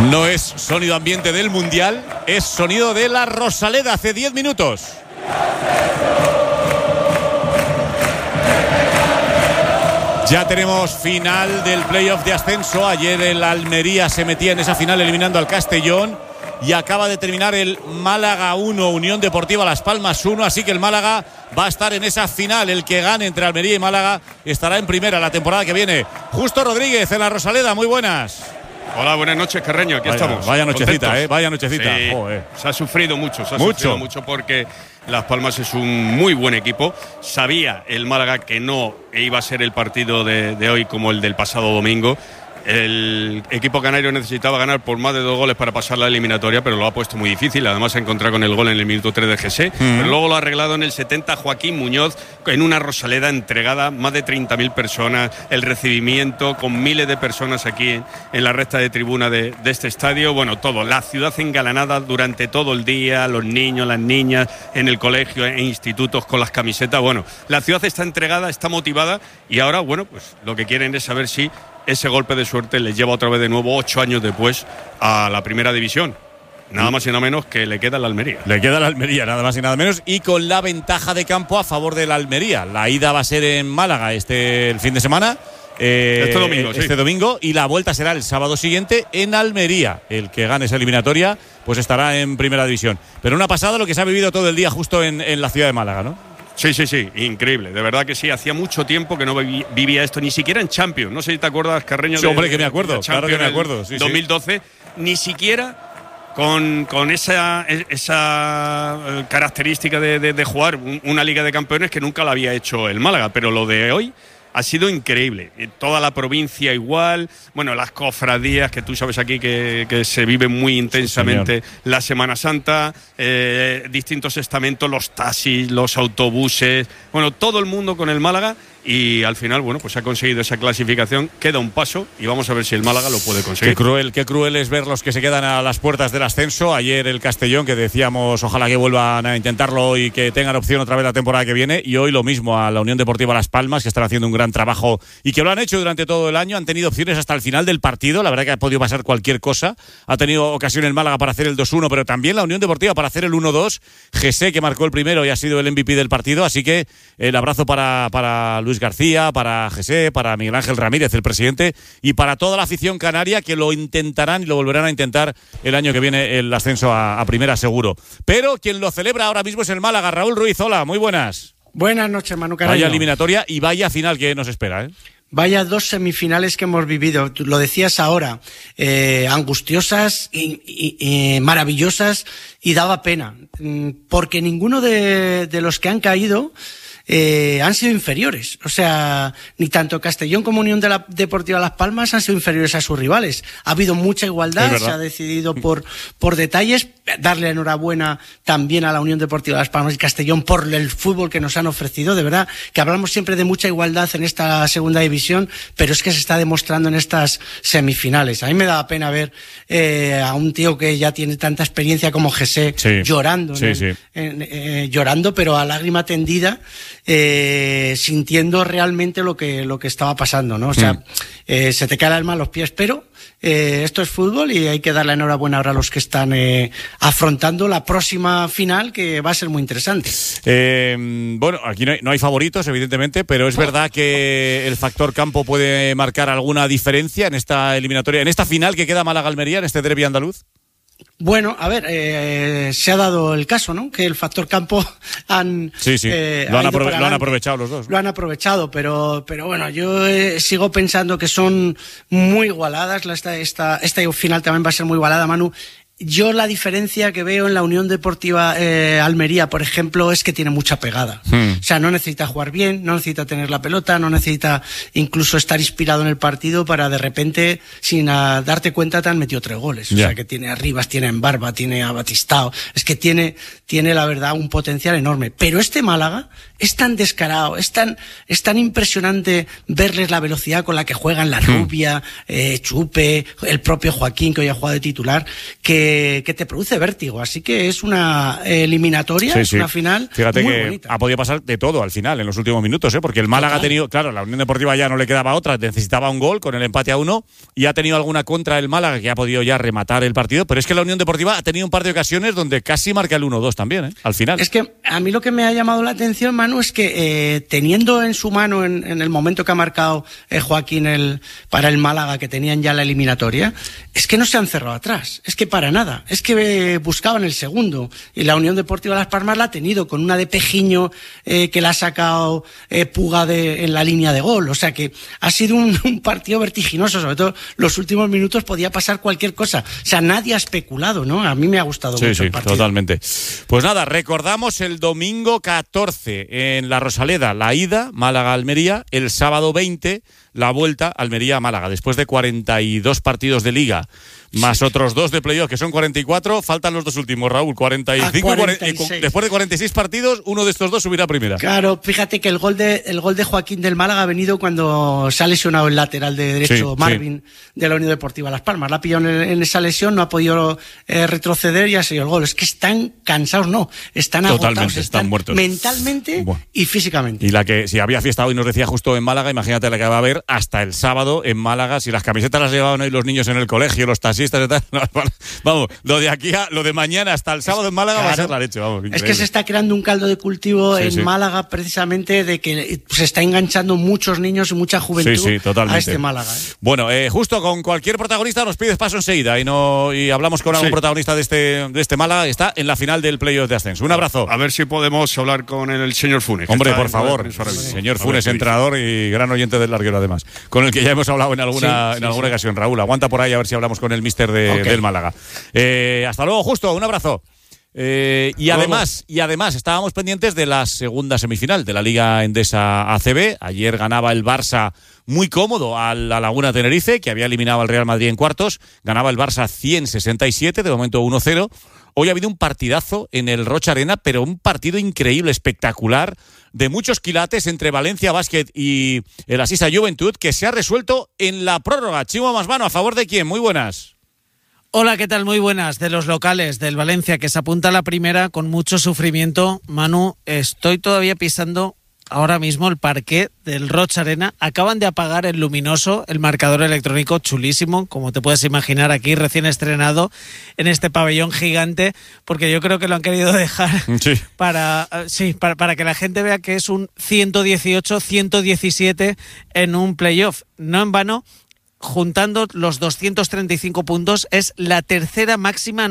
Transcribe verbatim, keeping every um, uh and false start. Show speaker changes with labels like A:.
A: No es sonido ambiente del Mundial, es sonido de la Rosaleda hace diez minutos. Ya tenemos final del playoff de ascenso. Ayer el Almería se metía en esa final eliminando al Castellón y acaba de terminar el Málaga uno, Unión Deportiva Las Palmas uno, así que el Málaga va a estar en esa final. El que gane entre Almería y Málaga estará en primera la temporada que viene. Justo Rodríguez en la Rosaleda, muy buenas.
B: Hola, buenas noches, Carreño, aquí
A: vaya,
B: estamos.
A: Vaya nochecita, eh, vaya nochecita.
B: Sí,
A: Joder.
B: se ha sufrido mucho, se ha
A: mucho.
B: sufrido mucho porque Las Palmas es un muy buen equipo. Sabía el Málaga que no iba a ser el partido de, de hoy como el del pasado domingo. El equipo canario necesitaba ganar por más de dos goles para pasar la eliminatoria, pero lo ha puesto muy difícil. Además, se ha encontrado con el gol en el minuto tres de Jesse. Mm. Pero luego lo ha arreglado en el setenta Joaquín Muñoz, en una Rosaleda entregada, más de treinta mil personas. El recibimiento con miles de personas aquí en, en la recta de tribuna de, de este estadio. Bueno, todo. La ciudad engalanada durante todo el día, los niños, las niñas, en el colegio, en institutos con las camisetas. Bueno, la ciudad está entregada, está motivada y ahora, bueno, pues lo que quieren es saber si ese golpe de suerte les lleva otra vez de nuevo, ocho años después, a la primera división. Nada más y nada menos que le queda la Almería.
A: Le queda la Almería, nada más y nada menos. Y con la ventaja de campo a favor de la Almería. La ida va a ser en Málaga este el fin de semana.
B: Eh, este domingo,
A: este
B: sí.
A: domingo. Y la vuelta será el sábado siguiente en Almería. El que gane esa eliminatoria, pues estará en primera división. Pero una pasada lo que se ha vivido todo el día justo en, en la ciudad de Málaga, ¿no?
B: Sí, sí, sí, increíble, de verdad que sí, hacía mucho tiempo que no vivía esto, ni siquiera en Champions, no sé si te acuerdas, Carreño.
A: Sí, hombre, que me acuerdo, claro que me acuerdo. Sí,
B: dos mil doce, sí. Ni siquiera con, con esa, esa característica de, de, de jugar una Liga de Campeones que nunca la había hecho el Málaga, pero lo de hoy ha sido increíble. Toda la provincia igual, bueno, las cofradías, que tú sabes aquí que, que se vive muy intensamente, sí, la Semana Santa, eh, distintos estamentos, los taxis, los autobuses, bueno, todo el mundo con el Málaga. Y al final, bueno, pues ha conseguido esa clasificación, queda un paso y vamos a ver si el Málaga lo puede conseguir.
A: Qué cruel, qué cruel es ver los que se quedan a las puertas del ascenso. Ayer el Castellón, que decíamos ojalá que vuelvan a intentarlo y que tengan opción otra vez la temporada que viene, y hoy lo mismo a la Unión Deportiva Las Palmas, que están haciendo un gran trabajo y que lo han hecho durante todo el año. Han tenido opciones hasta el final del partido, la verdad que ha podido pasar cualquier cosa. Ha tenido ocasión el Málaga para hacer el dos uno, pero también la Unión Deportiva para hacer el uno dos. Jesse, que marcó el primero y ha sido el M V P del partido, así que el abrazo para, para Luis García, para Jesse, para Miguel Ángel Ramírez, el presidente, y para toda la afición canaria, que lo intentarán y lo volverán a intentar el año que viene, el ascenso a, a primera seguro. Pero quien lo celebra ahora mismo es el Málaga. Raúl Ruiz, hola, muy buenas.
C: Buenas noches, Manu Carreño.
A: Vaya eliminatoria y vaya final que nos espera, ¿eh?
C: Vaya dos semifinales que hemos vivido, tú lo decías ahora, eh, angustiosas y, y, y maravillosas, y daba pena, porque ninguno de, de los que han caído Eh, han sido inferiores, o sea, ni tanto Castellón como Unión de la Deportiva Las Palmas han sido inferiores a sus rivales. Ha habido mucha igualdad, se ha decidido por, por detalles. Darle enhorabuena también a la Unión Deportiva Las Palmas y Castellón por el fútbol que nos han ofrecido, de verdad, que hablamos siempre de mucha igualdad en esta segunda división, pero es que se está demostrando en estas semifinales. A mí me daba pena ver eh, a un tío que ya tiene tanta experiencia como Jesse, sí, llorando,
A: sí,
C: en,
A: sí.
C: En, eh, llorando, pero a lágrima tendida, Eh, sintiendo realmente lo que lo que estaba pasando, ¿no? O sea, mm. eh, se te cae el alma a los pies, pero eh, esto es fútbol y hay que darle enhorabuena ahora a los que están eh, afrontando la próxima final, que va a ser muy interesante.
A: Eh, bueno, aquí no hay, no hay favoritos, evidentemente, pero es verdad que el factor campo puede marcar alguna diferencia en esta eliminatoria, en esta final que queda Málaga-Almería, en este derbi andaluz.
C: Bueno, a ver, eh, se ha dado el caso, ¿no? Que el factor campo han...
A: Sí, sí, eh, lo, han aprove- lo han aprovechado los dos, ¿no?
C: Lo han aprovechado, pero pero bueno, yo eh, sigo pensando que son muy igualadas. Esta, esta, esta final también va a ser muy igualada, Manu. Yo la diferencia que veo en la Unión Deportiva eh, Almería, por ejemplo, es que tiene mucha pegada. Hmm. O sea, no necesita jugar bien, no necesita tener la pelota, no necesita incluso estar inspirado en el partido para de repente, sin a, darte cuenta, te han metido tres goles. O yeah. sea, que tiene a Rivas, tiene a Embarba, tiene a Batistao. Es que tiene, tiene la verdad un potencial enorme. Pero este Málaga es tan descarado, es tan, es tan impresionante verles la velocidad con la que juegan, la Rubia, eh, Chupe, el propio Joaquín, que hoy ha jugado de titular, que que, que te produce vértigo. Así que es una eliminatoria,
A: sí,
C: es
A: sí.
C: una final.
A: Fíjate
C: muy
A: que
C: bonita.
A: ha podido pasar de todo al final, en los últimos minutos, ¿eh? Porque el Málaga Total. ha tenido, claro, la Unión Deportiva ya no le quedaba otra, necesitaba un gol con el empate a uno y ha tenido alguna contra el Málaga que ha podido ya rematar el partido, pero es que la Unión Deportiva ha tenido un par de ocasiones donde casi marca el uno dos también, ¿eh? Al final.
C: Es que a mí lo que me ha llamado la atención, Manu, es que eh, teniendo en su mano en, en el momento que ha marcado eh, Joaquín el, para el Málaga, que tenían ya la eliminatoria, es que no se han cerrado atrás, es que para nada, es que eh, buscaban el segundo y la Unión Deportiva Las Palmas la ha tenido con una de Pejiño eh, que la ha sacado eh, Puga de, en la línea de gol, o sea que ha sido un, un partido vertiginoso, sobre todo los últimos minutos podía pasar cualquier cosa, o sea, nadie ha especulado, ¿no? A mí me ha gustado
A: sí,
C: mucho
A: sí,
C: el partido.
A: Totalmente. Pues nada, recordamos el domingo catorce en la Rosaleda, la ida, Málaga-Almería, el sábado veinte, la vuelta, Almería-Málaga, después de cuarenta y dos partidos de Liga, más sí. otros dos de playoff, que son cuarenta y cuatro, faltan los dos últimos, Raúl, cuarenta y cinco, cuarenta y seis. Después de cuarenta y seis partidos, uno de estos dos subirá a primera.
C: Claro, fíjate que el gol de el gol de Joaquín del Málaga ha venido cuando se ha lesionado el lateral de derecho, sí, Marvin, sí. de la Unión Deportiva Las Palmas. La ha pillado en, en esa lesión, no ha podido eh, retroceder y ha sido el gol. Es que están cansados, no, están agotados,
A: Totalmente, están, están muertos.
C: Mentalmente bueno. y físicamente.
A: Y la que, si había fiesta hoy, nos decía justo en Málaga, imagínate la que va a haber hasta el sábado en Málaga, si las camisetas las llevaban hoy los niños en el colegio, los taxistas y tal. Vamos, lo de aquí a, lo de mañana hasta el sábado en Málaga claro. va a ser la leche, vamos. Increíble.
C: Es que se está creando un caldo de cultivo sí, en sí. Málaga precisamente de que se está enganchando muchos niños y mucha juventud
A: sí, sí,
C: a este Málaga. ¿eh?
A: Bueno, eh, justo con cualquier protagonista nos pides paso enseguida y no y hablamos con algún sí. protagonista de este de este Málaga que está en la final del playoff de ascenso. Un abrazo.
B: A ver si podemos hablar con el, el señor Funes.
A: Hombre, por favor, el señor Funes, entrenador y gran oyente del larguero además, con el que ya hemos hablado en alguna sí, en sí, alguna sí. ocasión. Raúl, aguanta por ahí a ver si hablamos con el míster de, okay. del Málaga. Eh, hasta luego, Justo, un abrazo. Eh, y además, y además estábamos pendientes de la segunda semifinal de la Liga Endesa A C B. Ayer ganaba el Barça muy cómodo a la Laguna Tenerife, que había eliminado al Real Madrid en cuartos. Ganaba el Barça cien sesenta y siete, de momento uno cero. Hoy ha habido un partidazo en el Rocha Arena, pero un partido increíble, espectacular, de muchos quilates entre Valencia Basket y el Asisa Juventud, que se ha resuelto en la prórroga. Chimo Masmano, ¿a favor de quién? Muy buenas.
D: Hola, ¿qué tal? Muy buenas. De los locales del Valencia, que se apunta a la primera con mucho sufrimiento. Manu, estoy todavía pisando ahora mismo el parqué del Rocha Arena. Acaban de apagar el luminoso, el marcador electrónico chulísimo, como te puedes imaginar, aquí recién estrenado en este pabellón gigante, porque yo creo que lo han querido dejar sí. para sí para, para que la gente vea que es un ciento dieciocho ciento diecisiete en un playoff. No en vano, juntando los doscientos treinta y cinco puntos, es la tercera máxima